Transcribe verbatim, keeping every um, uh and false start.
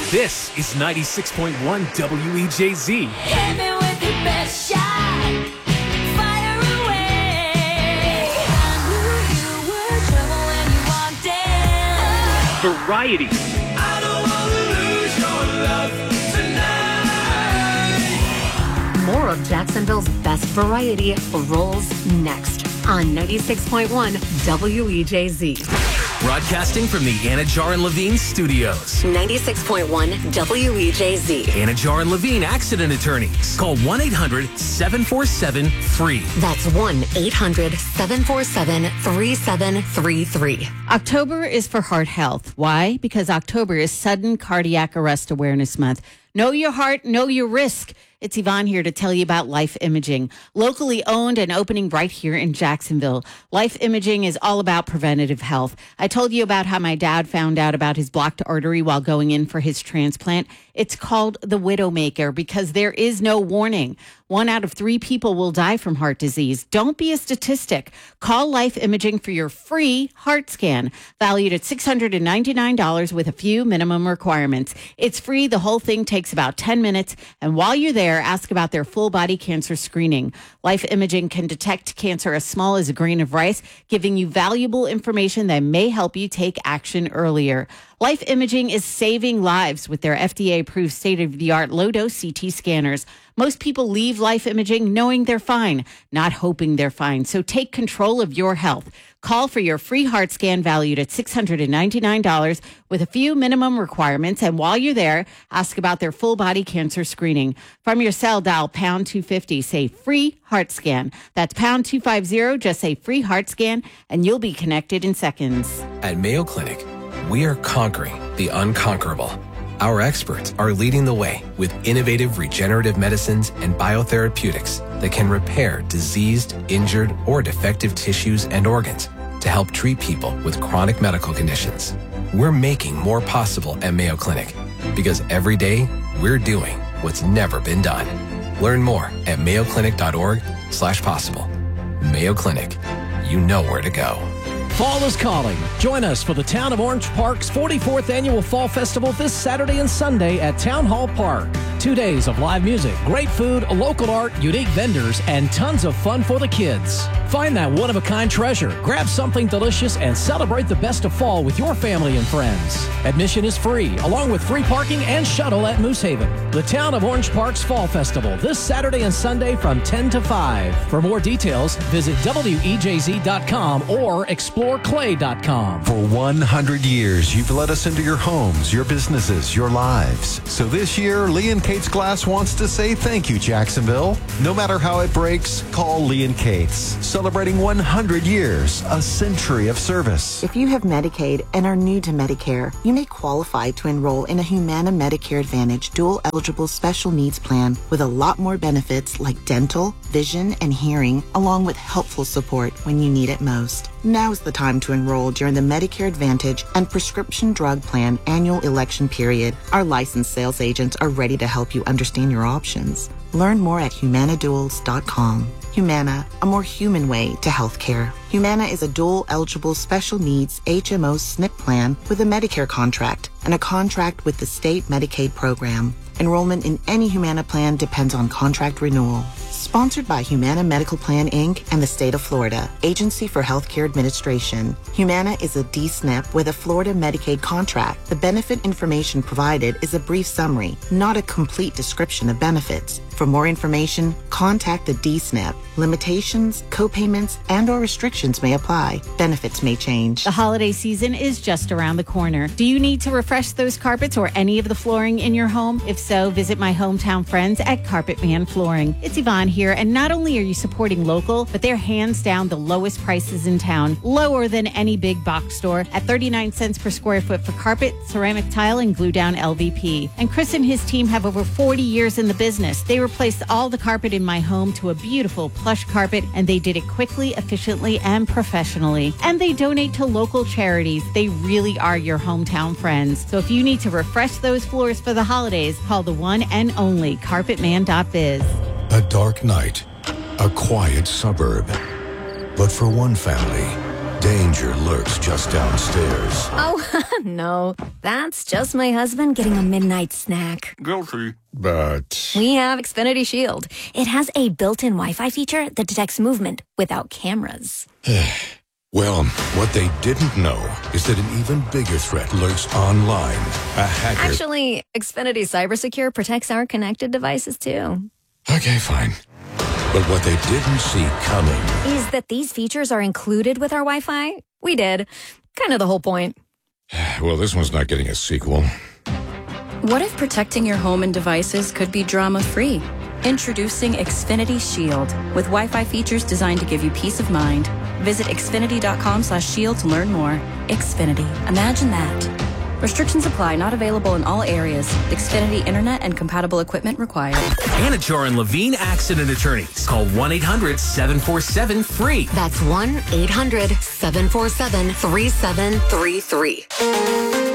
This is ninety-six point one W E J Z. Hit me with your best shot. Fire away. I knew you were trouble when you walked in. Variety. I don't want to lose your love tonight. More of Jacksonville's best variety rolls next on ninety-six point one W E J Z. Broadcasting from the Anajar and Levine studios. ninety-six point one W E J Z. Anajar and Levine Accident Attorneys. Call one eight hundred seven four seven free. That's one eight hundred seven four seven three seven three three. October is for heart health. Why? Because October is Sudden Cardiac Arrest Awareness Month. Know your heart, know your risk. It's Yvonne here to tell you about Life Imaging, locally owned and opening right here in Jacksonville. Life Imaging is all about preventative health. I told you about how my dad found out about his blocked artery while going in for his transplant. It's called the Widowmaker because there is no warning. One out of three people will die from heart disease. Don't be a statistic. Call Life Imaging for your free heart scan, valued at six hundred ninety-nine dollars with a few minimum requirements. It's free. The whole thing takes about ten minutes. And while you're there, ask about their full body cancer screening. Life Imaging can detect cancer as small as a grain of rice, giving you valuable information that may help you take action earlier. Life Imaging is saving lives with their F D A-approved state-of-the-art low-dose C T scanners. Most people leave Life Imaging knowing they're fine, not hoping they're fine. So take control of your health. Call for your free heart scan valued at six hundred ninety-nine dollars with a few minimum requirements. And while you're there, ask about their full-body cancer screening. From your cell, dial pound two fifty. Say free heart scan. That's pound two fifty. Just say free heart scan, and you'll be connected in seconds. At Mayo Clinic, we are conquering the unconquerable. Our experts are leading the way with innovative regenerative medicines and biotherapeutics that can repair diseased, injured, or defective tissues and organs to help treat people with chronic medical conditions. We're making more possible at Mayo Clinic because every day we're doing what's never been done. Learn more at mayoclinic.org slash possible. Mayo Clinic, you know where to go. Fall is calling. Join us for the Town of Orange Park's forty-fourth Annual Fall Festival this Saturday and Sunday at Town Hall Park. Two days of live music, great food, local art, unique vendors, and tons of fun for the kids. Find that one-of-a-kind treasure, grab something delicious, and celebrate the best of fall with your family and friends. Admission is free, along with free parking and shuttle at Moose Haven. The Town of Orange Park's Fall Festival this Saturday and Sunday from ten to five. For more details, visit W E J Z dot com or explore clay dot com. For one hundred years, you've let us into your homes, your businesses, your lives. So this year, Lee and Kate's Glass wants to say thank you, Jacksonville. No matter how it breaks, call Lee and Kate's. Celebrating one hundred years, a century of service. If you have Medicaid and are new to Medicare, you may qualify to enroll in a Humana Medicare Advantage dual-eligible special needs plan with a lot more benefits like dental, vision, and hearing, along with helpful support when you need it most. Now is the time to enroll during the Medicare Advantage and Prescription Drug Plan annual election period. Our licensed sales agents are ready to help you understand your options. Learn more at humana duals dot com. Humana, a more human way to healthcare. Humana is a dual-eligible special needs H M O S N P plan with a Medicare contract and a contract with the state Medicaid program. Enrollment in any Humana plan depends on contract renewal. Sponsored by Humana Medical Plan, Incorporated and the state of Florida, Agency for Healthcare Administration. Humana is a D S N P with a Florida Medicaid contract. The benefit information provided is a brief summary, not a complete description of benefits. For more information, contact the D S N P. Limitations, copayments, and or restrictions may apply. Benefits may change. The holiday season is just around the corner. Do you need to refresh those carpets or any of the flooring in your home? If so, visit my hometown friends at Carpet Man Flooring. It's Yvonne here, and not only are you supporting local, but they're hands down the lowest prices in town, lower than any big box store, at thirty-nine cents per square foot for carpet, ceramic tile, and glue down L V P. And Chris and his team have over forty years in the business. They replaced all the carpet in my home to a beautiful plush carpet, and they did it quickly, efficiently, and professionally. And they donate to local charities. They really are your hometown friends. So if you need to refresh those floors for the holidays, call the one and only carpet man dot biz. A dark night, a quiet suburb. But for one family, Danger lurks just downstairs. Oh, no. That's just my husband getting a midnight snack. Guilty. But... We have Xfinity Shield. It has a built-in Wi-Fi feature that detects movement without cameras. Well, what they didn't know is that an even bigger threat lurks online. A hacker... Actually, Xfinity CyberSecure protects our connected devices, too. Okay, fine. But what they didn't see coming... is that these features are included with our Wi-Fi? We did. Kind of the whole point. Well, this one's not getting a sequel. What if protecting your home and devices could be drama-free? Introducing Xfinity Shield, with Wi-Fi features designed to give you peace of mind. Visit xfinity.com slash shield to learn more. Xfinity. Imagine that. Restrictions apply. Not available in all areas. Xfinity Internet and compatible equipment required. Anachar and Levine Accident Attorneys. Call one eight hundred seven four seven free. That's one eight hundred seven four seven three seven three three.